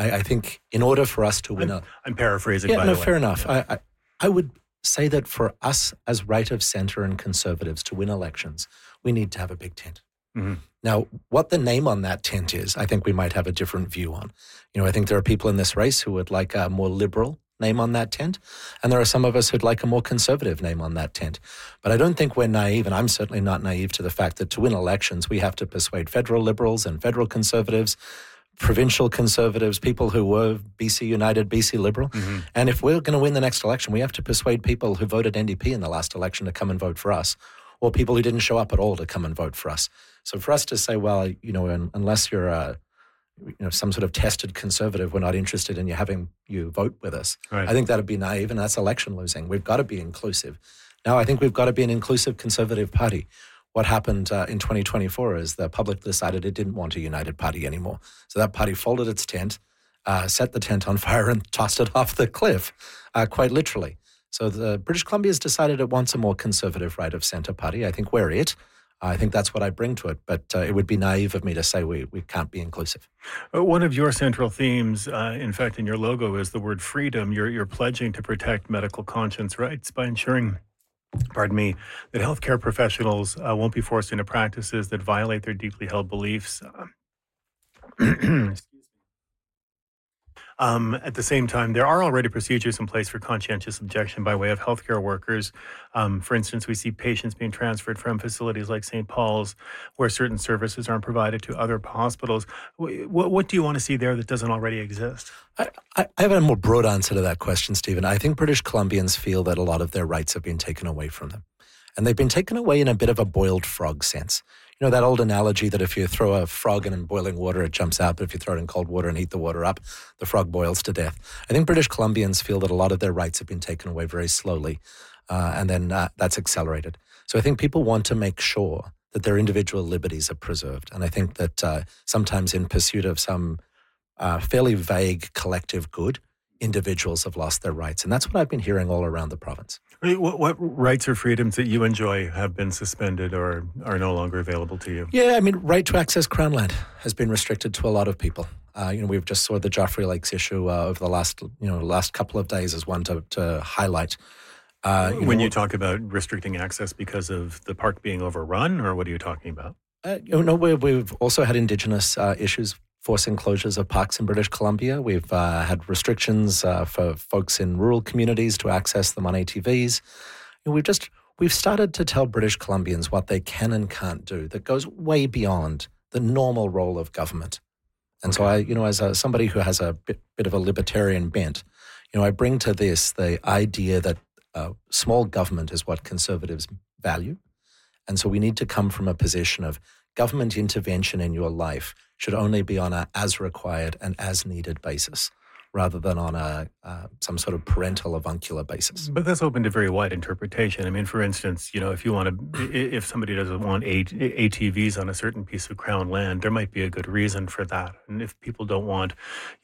I think in order for us to win I'm paraphrasing, by the way. Fair enough. Yeah. I would say that for us as right of centre and Conservatives to win elections, we need to have a big tent. Mm-hmm. Now, what the name on that tent is, I think we might have a different view on. I think there are people in this race who would like a more liberal name on that tent, and there are some of us who'd like a more conservative name on that tent. But I don't think we're naive, and I'm certainly not naive to the fact that to win elections, we have to persuade federal liberals and federal conservatives, provincial conservatives, people who were BC United, BC Liberal. Mm-hmm. And if we're going to win the next election, we have to persuade people who voted NDP in the last election to come and vote for us, or people who didn't show up at all to come and vote for us. So for us to say, well, unless you're some sort of tested conservative, we're not interested in having you vote with us. Right. I think that would be naive, and that's election losing. We've got to be inclusive. Now, I think we've got to be an inclusive Conservative Party. What happened in 2024 is the public decided it didn't want a united party anymore. So that party folded its tent, set the tent on fire, and tossed it off the cliff, quite literally. So the British Columbia has decided it wants a more conservative right of centre party. I think we're it. I think that's what I bring to it, but it would be naive of me to say we can't be inclusive. One of your central themes, in fact, in your logo is the word freedom. You're pledging to protect medical conscience rights by ensuring, that healthcare professionals won't be forced into practices that violate their deeply held beliefs. At the same time, there are already procedures in place for conscientious objection by way of healthcare workers. For instance, we see patients being transferred from facilities like St. Paul's, where certain services aren't provided to other hospitals. What do you want to see there that doesn't already exist? I have a more broad answer to that question, Stephen. I think British Columbians feel that a lot of their rights have been taken away from them. And they've been taken away in a bit of a boiled frog sense. That old analogy that if you throw a frog in boiling water, it jumps out, but if you throw it in cold water and heat the water up, the frog boils to death. I think British Columbians feel that a lot of their rights have been taken away very slowly, and then that's accelerated. So I think people want to make sure that their individual liberties are preserved. And I think that sometimes in pursuit of some fairly vague collective good, individuals have lost their rights. And that's what I've been hearing all around the province. What rights or freedoms that you enjoy have been suspended or are no longer available to you? Yeah, right to access Crown land has been restricted to a lot of people. We've just saw the Joffrey Lakes issue over the last couple of days as one to highlight. When you talk about restricting access because of the park being overrun, or what are you talking about? We've also had Indigenous issues forcing closures of parks in British Columbia. We've had restrictions for folks in rural communities to access them on ATVs. We've started to tell British Columbians what they can and can't do that goes way beyond the normal role of government. And so as somebody who has a bit of a libertarian bent, I bring to this the idea that small government is what Conservatives value. And so we need to come from a position of government intervention in your life should only be on a as required and as needed basis, rather than on a some sort of parental avuncular basis. But that's open to very wide interpretation. For instance, if somebody doesn't want ATVs on a certain piece of Crown land, there might be a good reason for that. And if people don't want,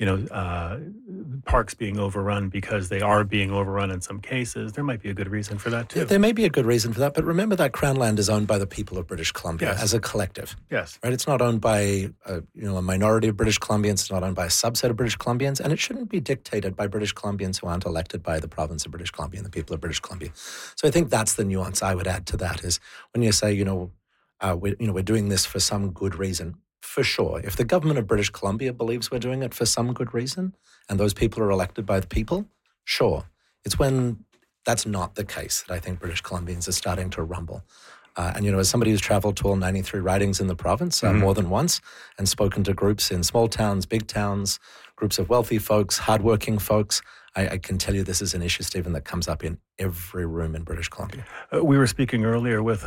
parks being overrun because they are being overrun in some cases, there might be a good reason for that too. There may be a good reason for that, but remember that Crown land is owned by the people of British Columbia as a collective. Yes. Right? It's not owned by a minority of British Columbians. It's not owned by a subset of British Columbians, and it shouldn't be dictated by British Columbians who aren't elected by the province of British Columbia and the people of British Columbia. So I think that's the nuance I would add to that is when you say, we're doing this for some good reason, for sure. If the government of British Columbia believes we're doing it for some good reason and those people are elected by the people, sure. It's when that's not the case that I think British Columbians are starting to rumble. As somebody who's traveled to all 93 ridings in the province more than once and spoken to groups in small towns, big towns, groups of wealthy folks, hardworking folks, I can tell you this is an issue, Stephen, that comes up in every room in British Columbia. We were speaking earlier with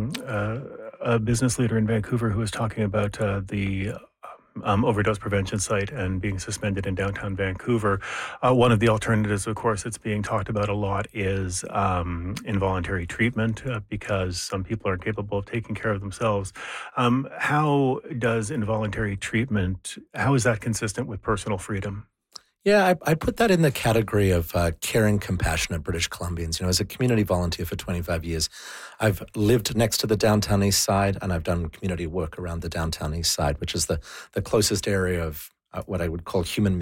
a business leader in Vancouver who was talking about the overdose prevention site and being suspended in downtown Vancouver. One of the alternatives, of course, that's being talked about a lot is involuntary treatment because some people aren't capable of taking care of themselves. How does involuntary treatment, how is that consistent with personal freedom? Yeah, I put that in the category of caring, compassionate British Columbians. As a community volunteer for 25 years, I've lived next to the downtown east side and I've done community work around the downtown east side, which is the closest area of what I would call human